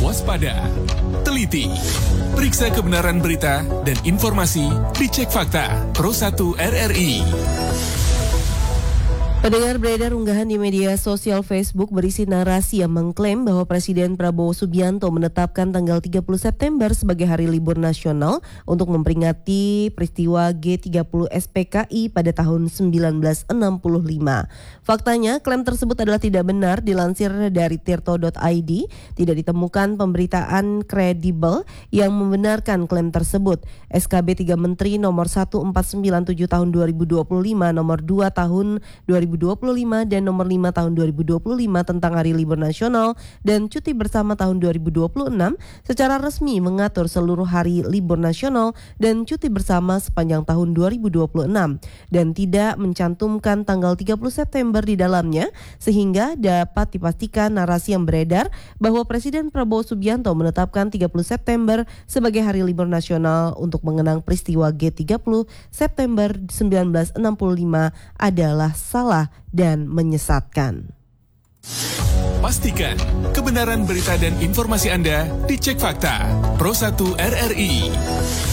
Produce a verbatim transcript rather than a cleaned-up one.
waspada, teliti, periksa kebenaran berita dan informasi, dicek fakta. Pro satu R R I. Pendengar, beredar unggahan di media sosial Facebook berisi narasi yang mengklaim bahwa Presiden Prabowo Subianto menetapkan tanggal tiga puluh September sebagai hari libur nasional untuk memperingati peristiwa G tiga puluh S P K I pada tahun sembilan belas enam puluh lima. Faktanya, klaim tersebut adalah tidak benar. Dilansir dari tirto dot i d, tidak ditemukan pemberitaan kredibel yang membenarkan klaim tersebut. S K B tiga Menteri nomor seribu empat ratus sembilan puluh tujuh tahun dua ribu dua puluh lima, nomor dua tahun dua ribu dua puluh lima dan nomor lima tahun dua ribu dua puluh lima tentang Hari Libur Nasional dan Cuti Bersama tahun dua ribu dua puluh enam secara resmi mengatur seluruh hari libur nasional dan cuti bersama sepanjang tahun dua ribu dua puluh enam dan tidak mencantumkan tanggal tiga puluh September di dalamnya, sehingga dapat dipastikan narasi yang beredar bahwa Presiden Prabowo Subianto menetapkan tiga puluh September sebagai hari libur nasional untuk mengenang peristiwa G tiga puluh September sembilan belas enam puluh lima adalah salah dan menyesatkan. Pastikan kebenaran berita dan informasi Anda dicek fakta. Pro satu R R I.